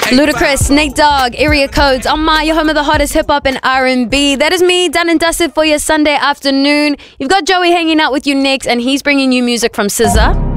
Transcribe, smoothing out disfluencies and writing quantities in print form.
Ludacris, Nate Dogg, Area Codes. On my, your home of the hottest hip hop and R&B. That is me, done and dusted for your Sunday afternoon. You've got Joey hanging out with you next, and he's bringing you music from SZA.